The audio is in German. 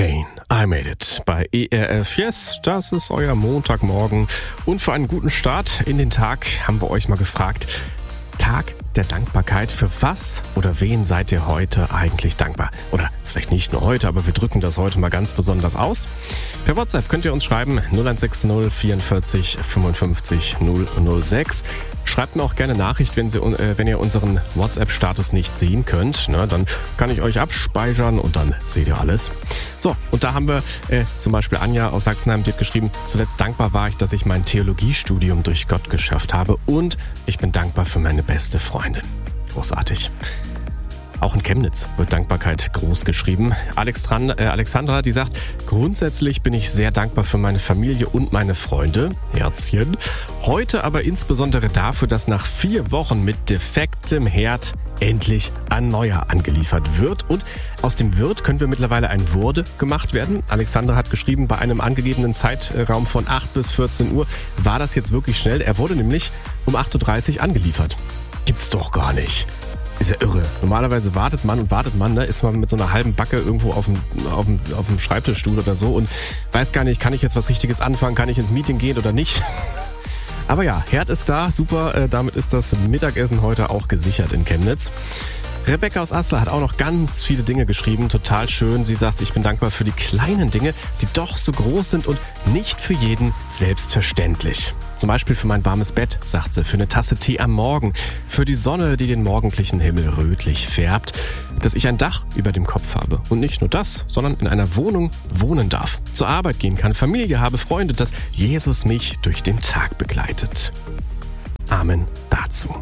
Kane, I Made It bei ERF. Yes, das ist euer Montagmorgen. Und für einen guten Start in den Tag haben wir euch mal gefragt, Tag der Dankbarkeit. Für was oder wen seid ihr heute eigentlich dankbar? Oder vielleicht nicht nur heute, aber wir drücken das heute mal ganz besonders aus. Per WhatsApp könnt ihr uns schreiben 0160 44 55 006. Schreibt mir auch gerne Nachricht, wenn ihr unseren WhatsApp-Status nicht sehen könnt. Dann kann ich euch abspeichern und dann seht ihr alles. So, und da haben wir zum Beispiel Anja aus Sachsenheim, die hat geschrieben, zuletzt dankbar war ich, dass ich mein Theologiestudium durch Gott geschafft habe und ich bin dankbar für meine beste Freundin. Großartig. Auch in Chemnitz wird Dankbarkeit groß geschrieben. Alexandra, die sagt, grundsätzlich bin ich sehr dankbar für meine Familie und meine Freunde. Herzchen. Heute aber insbesondere dafür, dass nach 4 Wochen mit defektem Herd endlich ein neuer angeliefert wird. Und aus dem Wird können wir mittlerweile ein Wurde gemacht werden. Alexandra hat geschrieben, bei einem angegebenen Zeitraum von 8 bis 14 Uhr war das jetzt wirklich schnell. Er wurde nämlich um 8.30 Uhr angeliefert. Gibt's doch gar nicht. Ist ja irre. Normalerweise wartet man, ist man mit so einer halben Backe irgendwo auf dem Schreibtischstuhl oder so und weiß gar nicht, kann ich jetzt was Richtiges anfangen, kann ich ins Meeting gehen oder nicht. Aber ja, Herd ist da, super, damit ist das Mittagessen heute auch gesichert in Chemnitz. Rebecca aus Assler hat auch noch ganz viele Dinge geschrieben, total schön. Sie sagt, ich bin dankbar für die kleinen Dinge, die doch so groß sind und nicht für jeden selbstverständlich. Zum Beispiel für mein warmes Bett, sagt sie, für eine Tasse Tee am Morgen, für die Sonne, die den morgendlichen Himmel rötlich färbt, dass ich ein Dach über dem Kopf habe. Und nicht nur das, sondern in einer Wohnung wohnen darf, zur Arbeit gehen kann, Familie habe, Freunde, dass Jesus mich durch den Tag begleitet. Amen dazu.